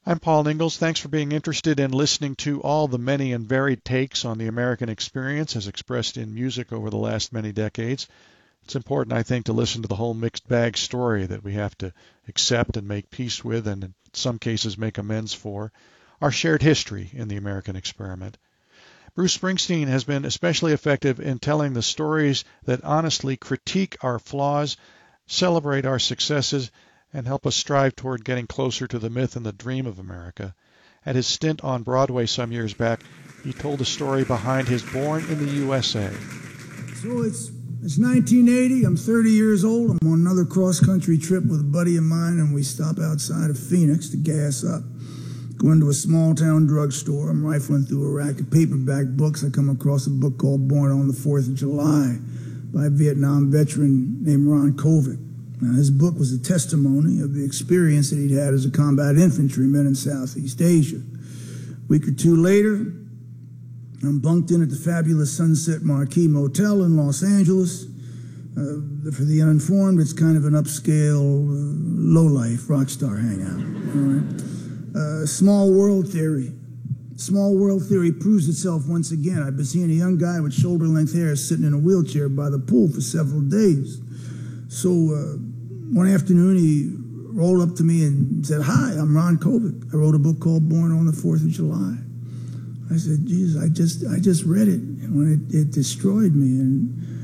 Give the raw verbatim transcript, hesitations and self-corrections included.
I'm Paul Ingalls. Thanks for being interested in listening to all the many and varied takes on the American experience as expressed in music over the last many decades. It's important, I think, to listen to the whole mixed bag story that we have to accept and make peace with, and in some cases make amends for, our shared history in the American experiment. Bruce Springsteen has been especially effective in telling the stories that honestly critique our flaws, celebrate our successes, and help us strive toward getting closer to the myth and the dream of America. At his stint on Broadway some years back, he told the story behind his Born in the U S A. So it's it's nineteen eighty, I'm thirty years old, I'm on another cross-country trip with a buddy of mine, and we stop outside of Phoenix to gas up. Go into a small-town drugstore, I'm rifling through a rack of paperback books. I come across a book called Born on the Fourth of July by a Vietnam veteran named Ron Kovic. Now, his book was a testimony of the experience that he'd had as a combat infantryman in Southeast Asia. A week or two later, I'm bunked in at the fabulous Sunset Marquis Motel in Los Angeles. Uh, for the uninformed, it's kind of an upscale, uh, low-life rock star hangout. All right? uh, small world theory. Small world theory proves itself once again. I've been seeing a young guy with shoulder-length hair sitting in a wheelchair by the pool for several days. So uh, one afternoon, he rolled up to me and said, "Hi, I'm Ron Kovic. I wrote a book called Born on the Fourth of July." I said, "Jesus, I just I just read it, and when it, it destroyed me." And